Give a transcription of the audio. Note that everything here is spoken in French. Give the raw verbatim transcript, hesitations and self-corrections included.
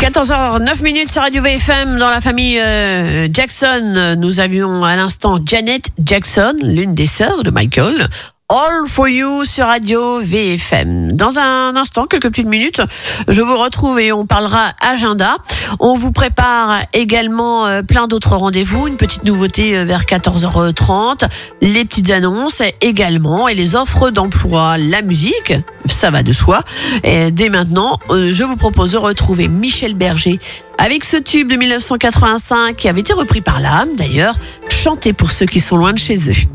quatorze heures neuf minutes sur Radio V F M dans la famille euh, Jackson. Nous avions à l'instant Janet Jackson, l'une des sœurs de Michael. All for You sur Radio V F M. Dans un instant, quelques petites minutes, je vous retrouve et on parlera agenda. On vous prépare également euh, plein d'autres rendez-vous, une petite nouveauté euh, vers quatorze heures trente, les petites annonces également et les offres d'emploi, la musique, ça va de soi. Et dès maintenant, euh, je vous propose de retrouver Michel Berger avec ce tube de mille neuf cent quatre-vingt-cinq qui avait été repris par l'âme d'ailleurs, chanté pour ceux qui sont loin de chez eux.